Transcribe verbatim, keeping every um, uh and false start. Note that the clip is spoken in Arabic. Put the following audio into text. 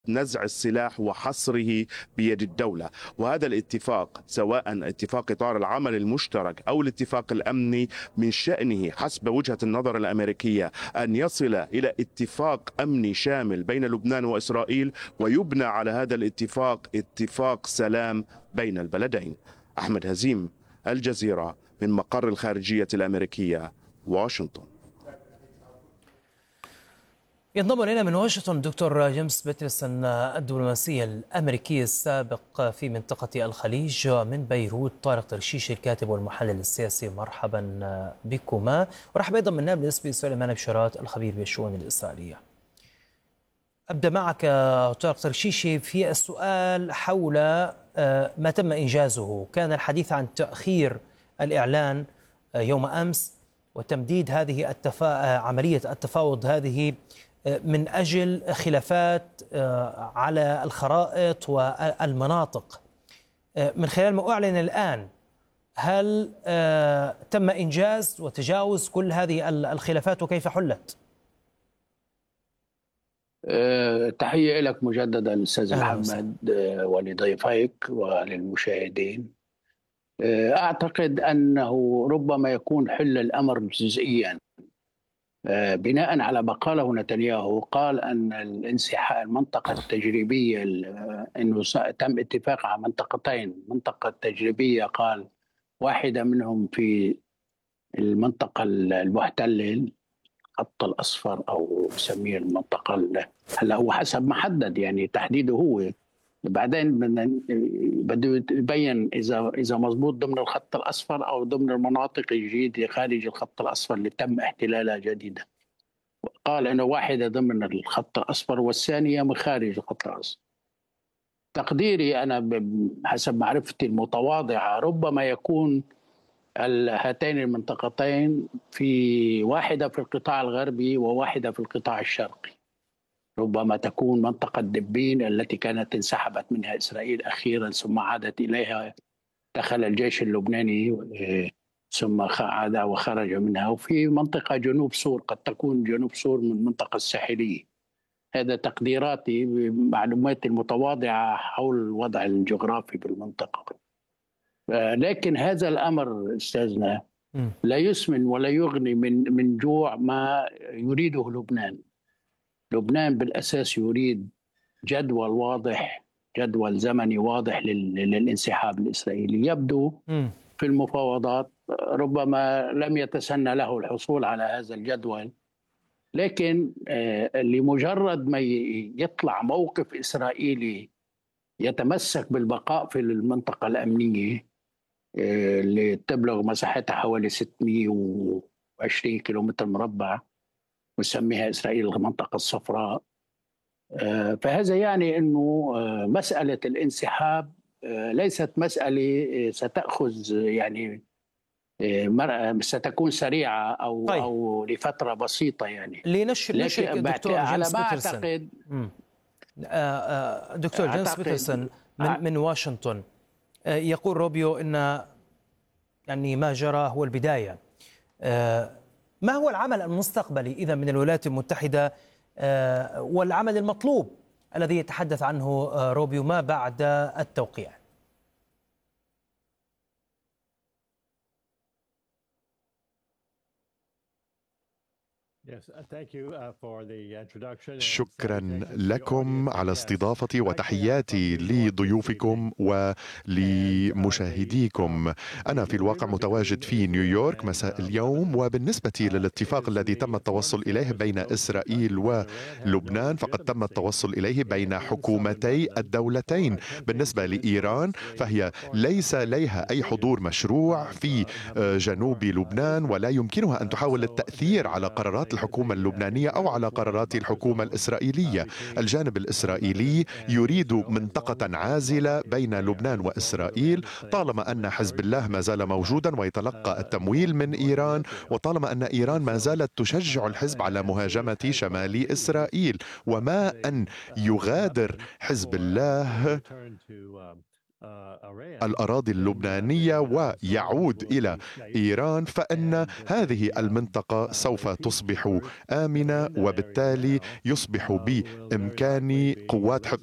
نزع السلاح وحصره بيد الدولة. وهذا الاتفاق سواء اتفاق إطار العمل المشترك أو الاتفاق الأمني من شأنه حسب وجهة النظر الأمريكية أن يصل إلى اتفاق أمني شامل بين لبنان وإسرائيل، ويبنى على هذا الاتفاق اتفاق سلام بين البلدين. أحمد هزيم، الجزيرة، من مقر الخارجية الأمريكية، واشنطن. ينضم إلينا من واشنطن دكتور جيمس بيترسون، الدبلوماسي الأمريكي السابق في منطقة الخليج، من بيروت طارق ترشيشي الكاتب والمحلل السياسي. مرحبا بكما. ورحب أيضا من نائب الإسبي سليمان بشارات الخبير بالشؤون الإسرائيلية. أبدأ معك طارق ترشيشي في السؤال حول ما تم إنجازه. كان الحديث عن تأخير الإعلان يوم أمس وتمديد هذه التفا... عملية التفاوض هذه من أجل خلافات على الخرائط والمناطق. من خلال ما أعلن الآن، هل تم إنجاز وتجاوز كل هذه الخلافات وكيف حلت؟ تحية لك مجددا أستاذ محمد ولضيفيك وللمشاهدين. أعتقد أنه ربما يكون حل الأمر جزئيا، بناء على ما قاله نتنياهو. قال أن الانسحاب المنطقة التجريبية أنه تم اتفاق على منطقتين، منطقة تجريبية قال واحدة منهم في المنطقة المحتلة الخط الأصفر أو يسميه المنطقة، هلا هو حسب ما حدد يعني تحديده هو، بعدين بده يبين اذا اذا مضبوط ضمن الخط الاصفر او ضمن المناطق الجديده خارج الخط الاصفر اللي تم احتلالها جديدا. قال انه واحده ضمن الخط الاصفر والثانيه من خارج الخط الاصفر. تقديري انا حسب معرفتي المتواضعه ربما يكون هاتين المنطقتين في واحده في القطاع الغربي وواحده في القطاع الشرقي. ربما تكون منطقة دبين التي كانت انسحبت منها إسرائيل أخيرا ثم عادت إليها، دخل الجيش اللبناني ثم عاد وخرج منها. وفي منطقة جنوب سور قد تكون جنوب سور من المنطقة الساحلية. هذا تقديراتي بمعلوماتي المتواضعة حول الوضع الجغرافي بالمنطقة. لكن هذا الأمر أستاذنا لا يسمن ولا يغني من من جوع ما يريده لبنان. لبنان بالأساس يريد جدول واضح، جدول زمني واضح للانسحاب الإسرائيلي. يبدو في المفاوضات ربما لم يتسنى له الحصول على هذا الجدول، لكن لمجرد ما يطلع موقف إسرائيلي يتمسك بالبقاء في المنطقة الأمنية اللي تبلغ مساحتها حوالي ستمئة وعشرين كيلومتر مربع وسميها إسرائيل المنطقة الصفراء، فهذا يعني أنه مسألة الانسحاب ليست مسألة ستأخذ يعني ستكون سريعة أو طيب. أو لفترة بسيطة يعني. لنشر نشر دكتور على جيمس ما بيترسون. أعتقد دكتور جيمس بيترسون من, من واشنطن، يقول روبيو أن يعني ما جرى هو البداية. ما هو العمل المستقبلي إذا من الولايات المتحدة والعمل المطلوب الذي يتحدث عنه روبيو ما بعد التوقيع؟ شكرا لكم على استضافتي وتحياتي لضيوفكم ولمشاهديكم. أنا في الواقع متواجد في نيويورك مساء اليوم، وبالنسبة للاتفاق الذي تم التوصل إليه بين إسرائيل ولبنان فقد تم التوصل إليه بين حكومتي الدولتين. بالنسبة لإيران فهي ليس لديها أي حضور مشروع في جنوب لبنان، ولا يمكنها أن تحاول التأثير على قرارات الحكومة اللبنانية أو على قرارات الحكومة الإسرائيلية. الجانب الإسرائيلي يريد منطقة عازلة بين لبنان وإسرائيل طالما أن حزب الله ما زال موجودا ويتلقى التمويل من إيران، وطالما أن إيران ما زالت تشجع الحزب على مهاجمة شمال إسرائيل. وما أن يغادر حزب الله الأراضي اللبنانية ويعود إلى إيران، فإن هذه المنطقة سوف تصبح آمنة، وبالتالي يصبح بإمكان قوات